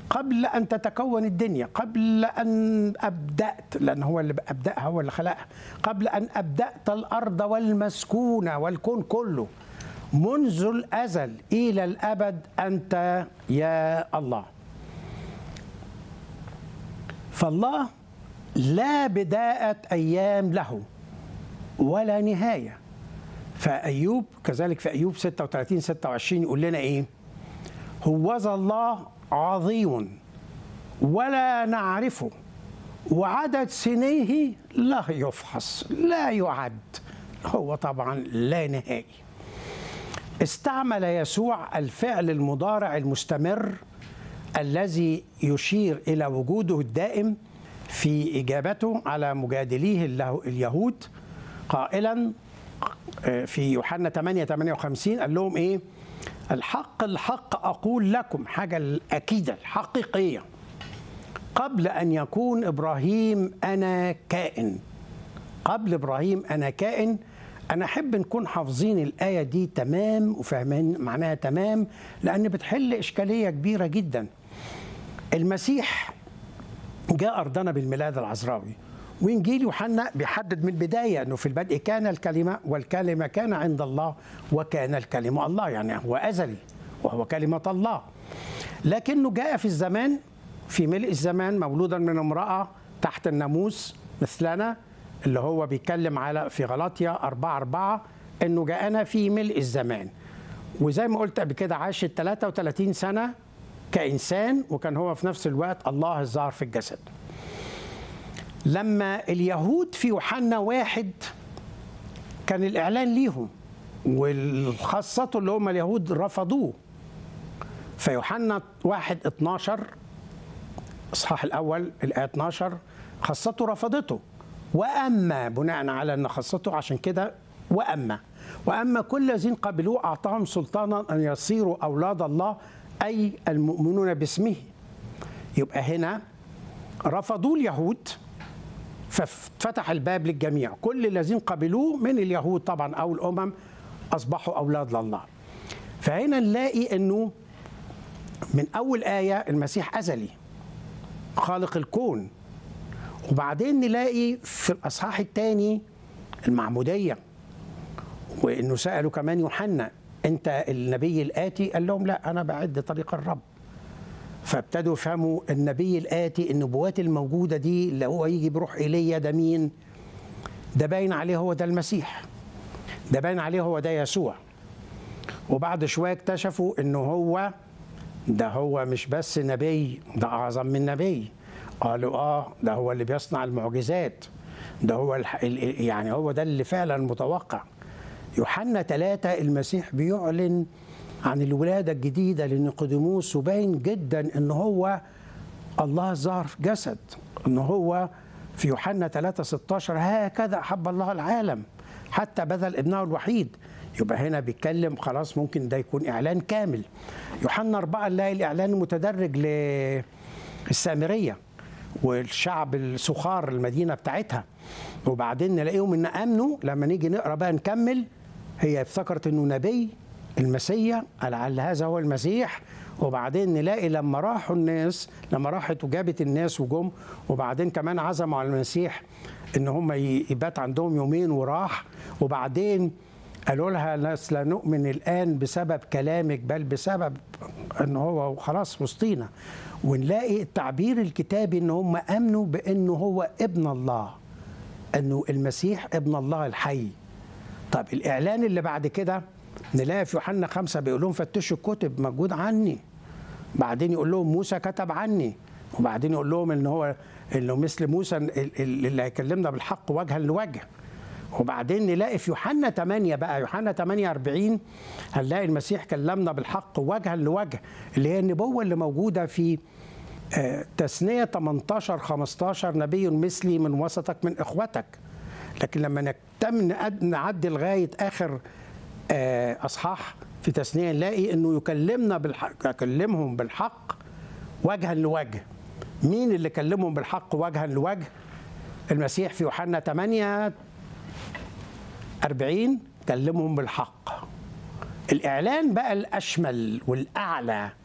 قبل أن تتكون الدنيا، قبل أن أبدأت، لأن هو اللي أبدأها، هو اللي خلقها، قبل أن أبدأت الأرض والمسكونة والكون كله، منذ الأزل إلى الأبد أنت يا الله. فالله لا بداية أيام له ولا نهاية. فأيوب كذلك، في أيوب 36-26 يقول لنا إيه؟ هوذا الله عظيم ولا نعرفه، وعدد سنيه لا يفحص لا يعد. هو طبعا لا نهائي. استعمل يسوع الفعل المضارع المستمر الذي يشير إلى وجوده الدائم في إجابته على مجادليه اليهود، قائلا في يوحنا 8:58 قال لهم إيه؟ الحق الحق أقول لكم، حاجة الأكيدة الحقيقية، قبل أن يكون إبراهيم أنا كائن. قبل إبراهيم أنا كائن. أنا أحب نكون حافظين الآية دي تمام وفاهمين معناها تمام، لأن بتحل إشكالية كبيرة جدا. المسيح جاء أرضنا بالميلاد العذراوي، وإنجيل يوحنا بيحدد من البداية أنه في البدء كان الكلمة، والكلمة كان عند الله، وكان الكلمة الله، يعني هو أزلي وهو كلمة الله. لكنه جاء في الزمان، في ملء الزمان، مولودا من امرأة تحت الناموس مثلنا، اللي هو بيتكلم على في غلاطيا 4:4 أنه جاءنا في ملء الزمان. وزي ما قلت قبل كده عاش 33 سنة كإنسان، وكان هو في نفس الوقت الله الظاهر في الجسد. لما اليهود في يوحنا 1 كان الإعلان ليهم، والخاصة اللي هم اليهود رفضوه. في يوحنا 1:12 إصحاح الأول الآية 12 خاصته رفضته، وأما بناء على أن خاصته عشان كده وأما كل الذين قبلوه أعطاهم سلطانا أن يصيروا أولاد الله، أي المؤمنون باسمه. يبقى هنا رفضوا اليهود ففتح الباب للجميع، كل الذين قبلوه من اليهود طبعا أو الأمم أصبحوا أولاد لله. فهنا نلاقي أنه من أول آية المسيح أزلي خالق الكون، وبعدين نلاقي في الأصحاح الثاني المعمودية، وإنه سألوا كمان يوحنا أنت النبي الآتي؟ قال لهم لا، أنا بعد طريق الرب. فابتدوا يفهموا النبي الآتي، النبوات الموجودة دي اللي هو يجي بروح إيليا، ده مين؟ ده باين عليه هو ده المسيح، ده باين عليه هو ده يسوع. وبعد شوية اكتشفوا إنه هو مش بس نبي، ده أعظم من نبي. قالوا ده هو اللي بيصنع المعجزات، ده هو يعني هو ده اللي فعلا متوقع. يوحنا 3 المسيح بيعلن عن الولادة الجديدة لنيقوديموس، وباين جدا ان هو الله ظهر في جسد، ان هو في يوحنا 3:16 هكذا أحب الله العالم حتى بذل ابنه الوحيد. يبقى هنا بيتكلم خلاص، ممكن ده يكون إعلان كامل. يوحنا 4 نلاقي الإعلان المتدرج للسامرية والشعب السخار المدينة بتاعتها، وبعدين نلاقيهم إن آمنوا. لما نيجي نقرأ بقى نكمل، هي افتكرت إنه نبي المسيح، لعل هذا هو المسيح. وبعدين نلاقي لما راحت وجابت الناس وجم، وبعدين كمان عزموا على المسيح إن هم يبات عندهم يومين وراح، وبعدين قالوا لها لا نؤمن الآن بسبب كلامك، بل بسبب إن هو خلاص وسطينا. ونلاقي التعبير الكتابي إن هم آمنوا بأنه هو ابن الله، أنه المسيح ابن الله الحي. طب الإعلان اللي بعد كده نلاقي في يوحنا 5 بيقول لهم فتشوا الكتب موجود عني، بعدين يقول لهم موسى كتب عني، وبعدين يقول لهم إنه مثل موسى اللي هيكلمنا بالحق وجها لوجه. وبعدين نلاقي في يوحنا 8 بقى، يوحنا 8:40 هنلاقي المسيح كلمنا بالحق وجها لوجه، اللي هي النبوة اللي موجودة في تثنية 18:15 نبي مثلي من وسطك من إخوتك. لكن لما نعدي لغاية آخر أصحاح في تثنية نلاقي إنه يكلمهم بالحق وجها لوجه. مين اللي كلمهم بالحق وجها لوجه؟ المسيح في يوحنا 8:40 كلمهم بالحق. الإعلان بقى الأشمل والأعلى